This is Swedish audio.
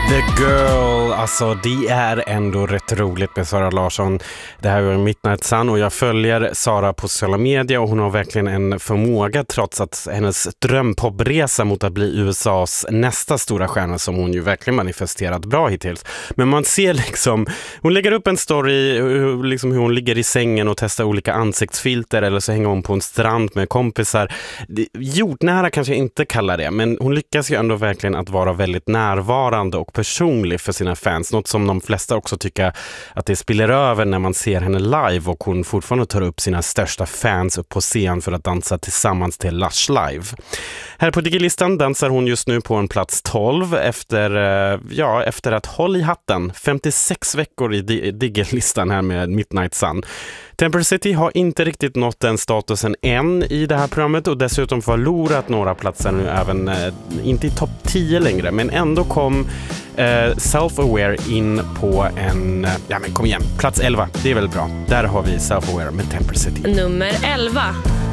The Girl, alltså det är ändå rätt roligt med Sara Larsson. Det här är Midnight Sun och jag följer Sara på sociala medier och hon har verkligen en förmåga trots att hennes drömpoppresa mot att bli USAs nästa stora stjärna som hon ju verkligen manifesterat bra hittills. Men man ser liksom, hon lägger upp en story liksom hur hon ligger i sängen och testar olika ansiktsfilter eller så hänger hon på en strand med kompisar. Jordnära kanske jag inte kallar det, men hon lyckas ju ändå verkligen att vara väldigt närvarande och personlig för sina fans. Något som de flesta också tycker att det spiller över när man ser henne live och hon fortfarande tar upp sina största fans upp på scen för att dansa tillsammans till Lush Live. Här på Digilistan dansar hon just nu på en plats 12 efter att håll i hatten 56 veckor i Digilistan här med Midnight Sun. Temple City har inte riktigt nått den statusen än i det här programmet och dessutom förlorat några platser nu även, inte i topp 10 längre, men ändå kom Self-Aware in på en, ja men kom igen, plats 11, det är väl bra. Där har vi Self-Aware med Temple City. Nummer 11.